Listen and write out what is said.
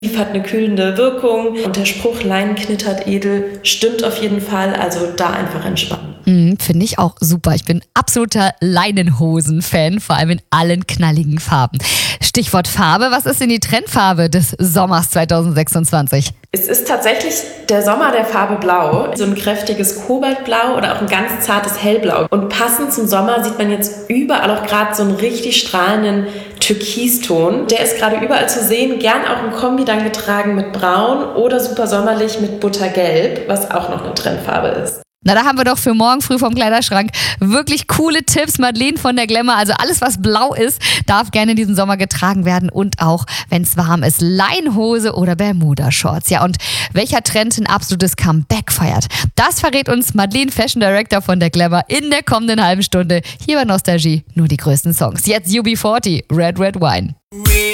Hat eine kühlende Wirkung und der Spruch Leinen knittert edel stimmt auf jeden Fall, also da einfach entspannen. Finde ich auch super. Ich bin absoluter Leinenhosen-Fan, vor allem in allen knalligen Farben. Stichwort Farbe, was ist denn die Trendfarbe des Sommers 2026? Es ist tatsächlich der Sommer der Farbe Blau. So ein kräftiges Kobaltblau oder auch ein ganz zartes Hellblau. Und passend zum Sommer sieht man jetzt überall auch gerade so einen richtig strahlenden Türkiston. Der ist gerade überall zu sehen, gern auch im Kombi dann getragen mit Braun oder super sommerlich mit Buttergelb, was auch noch eine Trendfarbe ist. Na, da haben wir doch für morgen früh vom Kleiderschrank wirklich coole Tipps. Madeleine von der Glamour, also alles, was blau ist, darf gerne in diesem Sommer getragen werden und auch, wenn es warm ist, Leinhose oder Bermuda-Shorts. Ja, und welcher Trend ein absolutes Comeback feiert, das verrät uns Madeleine, Fashion Director von der Glamour, in der kommenden halben Stunde hier bei Nostalgie. Nur die größten Songs. Jetzt UB40, Red Red Wine.